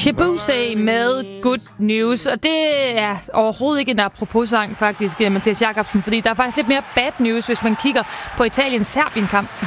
Shebuse med Good News, og det er overhovedet ikke en apropos-sang faktisk, Mathias Jacobsen, fordi der er faktisk lidt mere bad news, hvis man kigger på Italien-Serbien-kampen.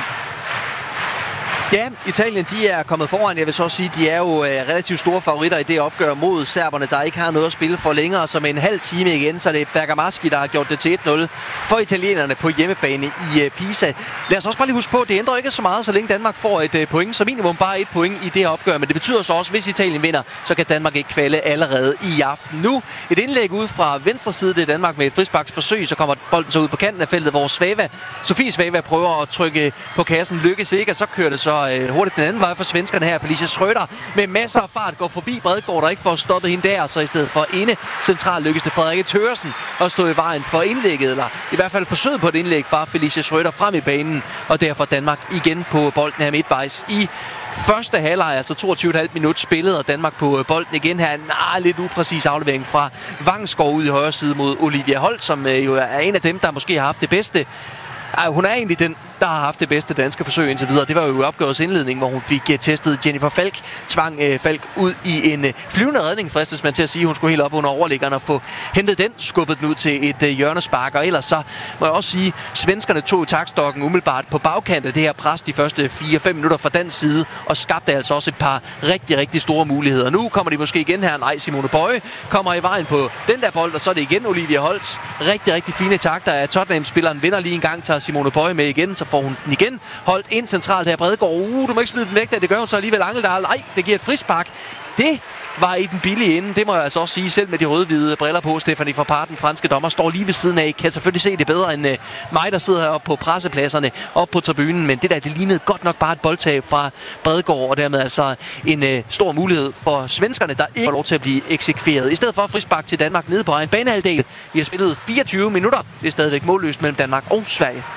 Ja, Italien, de er kommet foran. Jeg vil så sige, de er jo relativt store favoritter i det opgør mod serberne, der ikke har noget at spille for længere. Som en halv time igen, så det er Bergamaschi, der har gjort det til 1-0 for italienerne på hjemmebane i Pisa. Lad os også bare lige huske på, det ændrer ikke så meget, så længe Danmark får et point. Så minimum bare et point i det opgør. Men det betyder så også, hvis Italien vinder, så kan Danmark ikke kvalde allerede i aften. Nu et indlæg ud fra venstre side, det er Danmark med et frisparksforsøg. Så kommer bolden så ud på kanten af feltet, hvor Sofie Svava prøver at trykke på kassen. Lykkes ikke, og så kører det så hurtigt den anden vej for svenskerne her. Felicia Schröder med masser af fart går forbi Bredgaard, der ikke får stoppet hende der. Så i stedet for inde central lykkes det Frederikke Thøresen at stå i vejen for indlægget, eller i hvert fald forsøget på et indlæg fra Felicia Schröder frem i banen. Og derfor Danmark igen på bolden her midtvejs i første halvleg, altså 22,5 minutter spillet, og Danmark på bolden igen her. En lidt upræcis aflevering fra Vangsgaard ud i højre side mod Olivia Holt, som jo er en af dem, der måske har haft det bedste. Hun er egentlig den, der har haft det bedste danske forsøg indtil videre. Det var jo opgørets indledning, hvor hun fik testet Jennifer Falk. Tvang Falk ud i en flyvende redning, fristes man til at sige. Hun skulle helt op under overliggeren og få hentet den, skubbet den ud til et hjørnespark. Og ellers så må jeg også sige, svenskerne tog i taktstokken umiddelbart på bagkant af det her pres de første 4-5 minutter fra den side, og skabte altså også et par rigtig, rigtig store muligheder. Nu kommer de måske igen her. Nej, Simone Bøje kommer i vejen på den der bold, og så er det igen Olivia Holt. Rigtig, rigtig fine takter af Tottenham-spilleren. Vinder lige en gang, tager Simone Bøje med igen, så får hun den igen. Holdt ind centralt her. Bredgaard. Du må ikke smide den væk, da det gør hun så alligevel. Angeldal. Nej, det giver et frispark. Det var i den billige ende. Det må jeg altså også sige, selv med de røde-hvide briller på. Stephanie Frappart, den franske dommer, står lige ved siden af. Kan selvfølgelig se det bedre end mig, der sidder heroppe på pressepladserne, op på tribunen. Men det lignede godt nok bare et boldtab fra Bredgaard, og dermed altså en stor mulighed for svenskerne, der ikke får lov til at blive eksekveret. I stedet for frispark til Danmark nede på egen banehalvdel. Vi har spillet 24 minutter. Det er stadigvæk målløst mellem Danmark og Sverige.